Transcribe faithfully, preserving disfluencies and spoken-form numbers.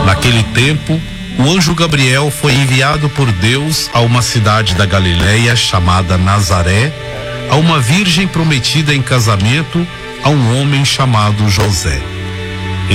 Naquele tempo, o anjo Gabriel foi enviado por Deus a uma cidade da Galileia chamada Nazaré, a uma virgem prometida em casamento a um homem chamado José.